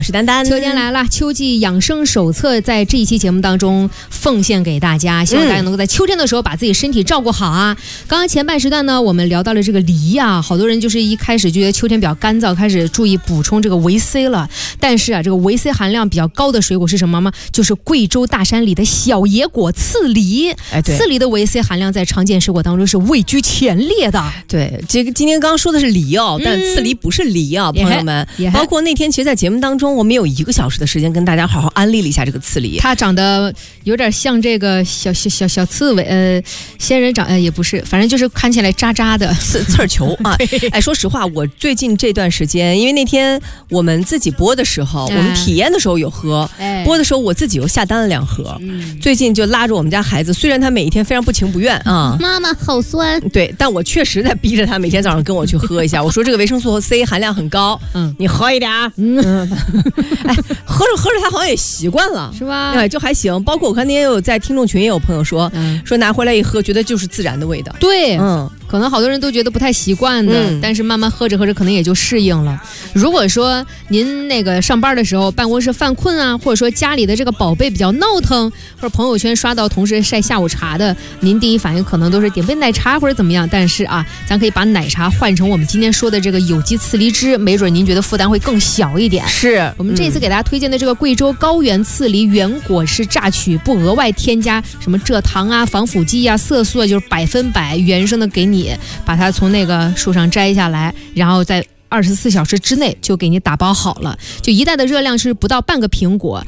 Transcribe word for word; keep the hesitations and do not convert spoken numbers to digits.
是丹丹， 秋天来了，秋季养生手册在这一期节目当中奉献给大家，希望大家能够在秋天的时候把自己身体照顾好啊。嗯、刚刚前半时段呢，我们聊到了这个梨啊，好多人就是一开始就觉得秋天比较干燥，开始注意补充这个维 C 了。但是啊，这个维 C 含量比较高的水果是什么吗？就是贵州大山里的小野果刺梨。哎，对，刺梨的维 C 含量在常见水果当中是位居前列的。 对，这个今天刚刚说的是梨哦，但刺梨不是梨啊，嗯、朋友们。包括那天其实，在节目当中，我们有一个小时的时间跟大家好好安利了一下这个刺梨。 它长得有点像这个小小小小刺猬，呃，仙人掌，呃，也不是，反正就是看起来渣渣的刺刺球啊。哎，说实话，我最近这段时间，因为那天我们自己播的时候，哎、我们体验的时候有喝，哎、播的时候我自己又下单了两盒。嗯、最近就拉着我们家孩子，虽然他每一天非常不情不愿啊， 妈妈好酸， 对，但我确实在逼着他每天早上跟我去喝一下。我说这个维生素 C 含量很高，嗯，你喝一点。嗯，哎，喝着喝着他好像也习惯了， 是吧？ 哎，就还行。包括我看那天有在听众群也有朋友说，嗯、说拿回来一喝，觉得就是自然的味道。 对，嗯，可能好多人都觉得不太习惯的，嗯、但是慢慢喝着喝着，可能也就适应了。如果说您那个上班的时候，办公室犯困啊，或者说家里的这个宝贝比较闹腾，或者朋友圈刷到同事晒下午茶的，您第一反应可能都是点杯奶茶或者怎么样。但是啊，咱可以把奶茶换成我们今天说的这个有机刺梨汁，没准您觉得负担会更小一点。 是我们这次给大家推荐的这个贵州高原刺梨原果是榨取，不额外添加什么蔗糖啊、防腐剂啊、色素啊，就是百分百原生的给你，把它从那个树上摘下来，然后再二十四小时之内就给你打包好了，就一袋的热量是不到半个苹果，